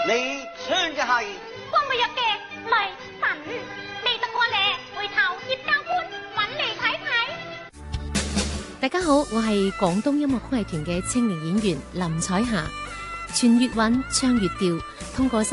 你唱嘅係光每日嘅女神，未等我咧，回頭葉教官揾你睇睇。 大家好，我係廣東音樂曲藝團嘅青年演員林彩霞，傳粵韻，唱粵調，通過